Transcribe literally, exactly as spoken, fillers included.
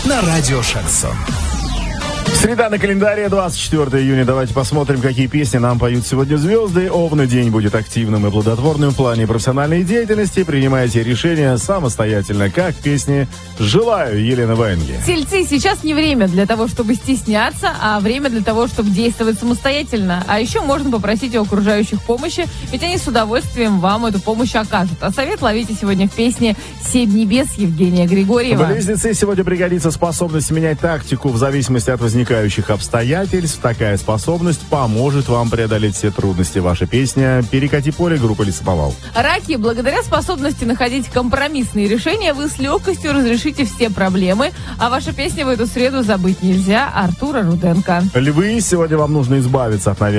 на радио Шансон. Среда на календаре, двадцать четвёртого июня. Давайте посмотрим, какие песни нам поют сегодня звезды. Овны, день будет активным и плодотворным в плане профессиональной деятельности. Принимайте решения самостоятельно, как в песне «Желаю» Елены Ваенги. Тельцы, сейчас не время для того, чтобы стесняться, а время для того, чтобы действовать самостоятельно. А еще можно попросить у окружающих помощи, ведь они с удовольствием вам эту помощь окажут. А совет ловите сегодня в песне «Семь небес» Евгения Григорьева. Близнецы, сегодня пригодится способность менять тактику в зависимости от возникающих обстоятельств. Такая способность поможет вам преодолеть все трудности. Ваша песня «Перекати поле» группы «Лесоповал». Раки, благодаря способности находить компромиссные решения, вы с легкостью разрешите все проблемы. А ваша песня в эту среду забыть нельзя. Артура Руденко. Львы, сегодня вам нужно избавиться от навязчивых